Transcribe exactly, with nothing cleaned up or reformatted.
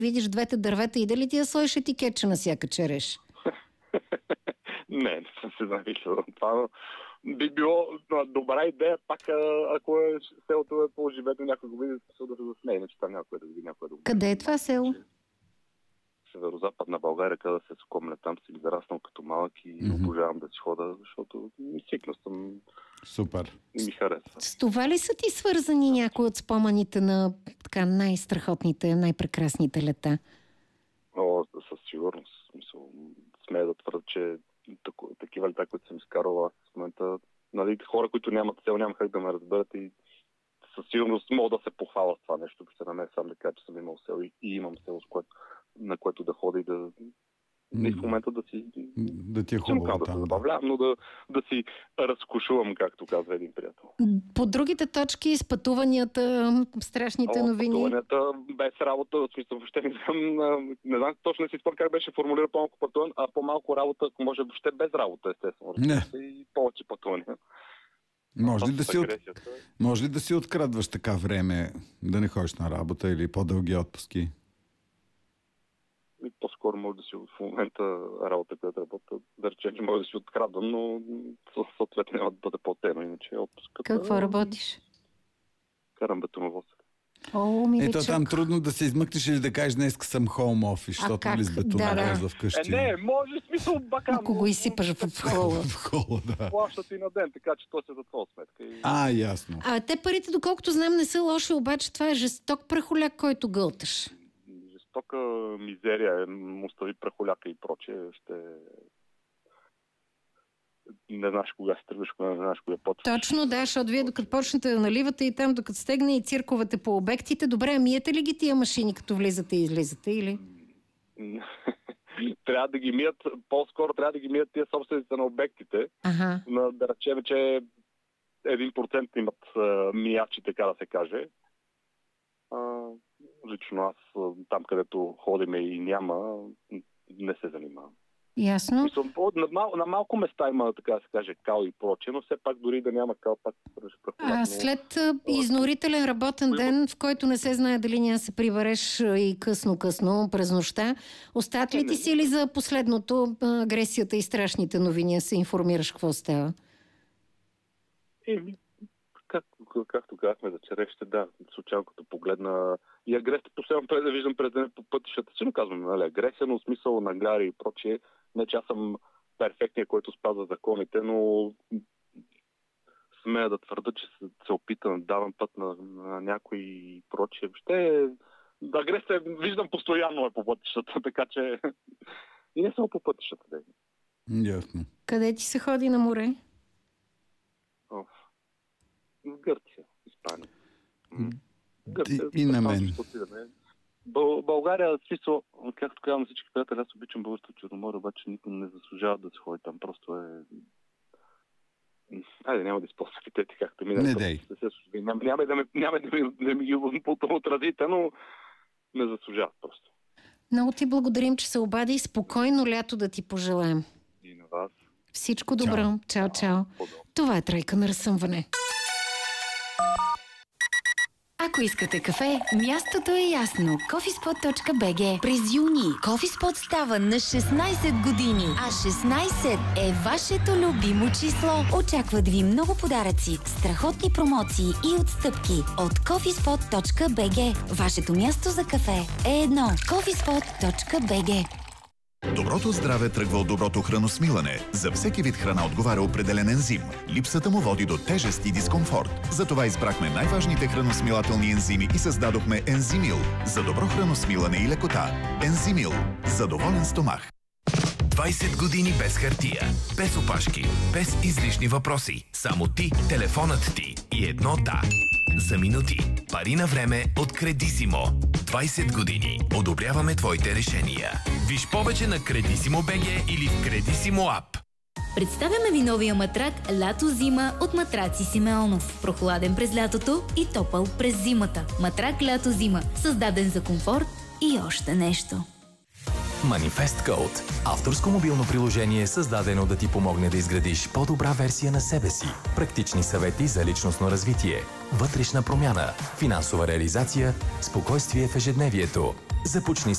видиш двете дървета, и дали ти да сложиш етикетче на всяка череш? Не, не съм се замислил. Това би било добра идея, пак ако е селото е по-живето, някой го види, да се засмее, иначе там някой да види, някой да го... Къде е това село? Северо-западна България, къде се скомля, там си израснал като малък и mm-hmm. обожавам да си хода, защото свикнал съм. Супер. И ми харесва. С това ли са ти свързани някои от спомените на така най-страхотните, най-прекрасните лета? О, със сигурност. Смисъл, смея да твърда, че такива лета, които съм изкарал аз в момента, нали, хора, които нямат цел, няма как да ме разберат и със сигурност мога да се похваля с това нещо. Ще на мен сам да кажа, че съм имал сел и, и имам сел, с което, на което да ходя и да... И в момента да си... Да ти е хубаво да там. се забавлявам, но да, да си разкошувам, както казва един приятел. По другите точки, с пътуванията, страшните О, новини? Пътуванията без работа, в смисъл, въобще не знам, не знам точно си спомням как беше формулиран по-малко пътуване, а по-малко работа, ако може въобще без работа, естествено. Не. И повече пътувания. Може ли, да си от... Може ли да си открадваш така време, да не ходиш на работа или по-дълги отпуски? И по-скоро може да си в момента работа, където работа, да речем, че може да си открадвам, но съответно няма да бъде платено, иначе отпуската... Какво работиш? Карам бетоновоз. О, миличък. Ето там трудно да се измъкнеш или да кажеш днес съм хоум офис, защото нали с бетоновоз да, да. вкъщи. Е, не, може смисъл бакан. Ако го изсипаш в хола. В хола, да. Плащат и на ден, така че то се за твоя сметка. И... А, ясно. А те парите, доколкото знам, не са лоши, обаче това е жесток прахоляк, който гълташ. Жестока мизерия, остави прахоляка и прочее, ще... Не знаеш кога се тръгваш, кога не знаеш кога почваш. Точно, да, защото вие докато почнете да наливате и там, докато стегне и цирковете по обектите, добре, миете ли ги тия машини, като влизате и излизате, или? Трябва да ги мият, по-скоро трябва да ги мият тия собствениците на обектите. Ага. На, да речем, че един процент имат а, миячи, така да се каже. А, лично аз там, където ходиме и няма, не се занимавам. Ясно. На, мал, на малко места има, така да се каже, кал и прочее, но все пак дори да няма кал, пак А след изнорителен работен ден, в който не се знае дали няма се прибереш и късно-късно през нощта, остат ли ти сили за последното, агресията и страшните новини, се информираш какво става? Еми, как, както казахме за черешите, да, случайно като погледна и агресията, последно през да виждам през ден по пътищата, си, но казвам, нали, агресия, но в смисъл на гари и прочее. Не, че аз съм перфектният, който спазва законите, но смея да твърда, че се, се опитам да давам път на, на някой и прочее. Въобще, агресия виждам постоянно е по пътищата, така че и не само по пътищата. Да. Ясно. Къде ти се ходи на море? О, в Гърция, Испания. Гърция, и, и на мен. Бъл, България, смисъл, както казвам всички приятели, аз обичам българското Черноморе, обаче никой не заслужава да се ходи там. Просто е... Айде, няма да използвам епитети, както ми. Не дей. Няма, няма да, ме, няма да, ми, да ми ги отразите, но не заслужава просто. Много ти благодарим, че се обади и спокойно лято да ти пожелаем. И на вас. Всичко добро. Чао, чао. чао. Това е Тройка на разсъмване. Ако искате кафе, мястото е ясно. кофиспот точка би джи. През юни Кофиспот става на шестнайсет години, а шестнайсет е вашето любимо число. Очакват ви много подаръци, страхотни промоции и отстъпки от кофиспот точка би джи. Вашето място за кафе е едно. кофиспот точка би джи. Доброто здраве тръгва от доброто храносмилане. За всеки вид храна отговаря определен ензим. Липсата му води до тежест и дискомфорт. Затова избрахме най-важните храносмилателни ензими и създадохме Ензимил. За добро храносмилане и лекота. Ензимил. За доволен стомах. двайсет години без хартия, без опашки, без излишни въпроси. Само ти, телефонът ти и едно да. За минути. Пари на време от Кредисимо. двайсет години. Одобряваме твоите решения. Виж повече на Кредисимо БГ или в Кредисимо ап. Представяме ви новия матрак Лято-зима от Матраци Симеонов. Прохладен през лятото и топъл през зимата. Матрак Лято-зима. Създаден за комфорт и още нещо. Manifest Code. Авторско мобилно приложение, създадено да ти помогне да изградиш по-добра версия на себе си. Практични съвети за личностно развитие, вътрешна промяна, финансова реализация, спокойствие в ежедневието. Започни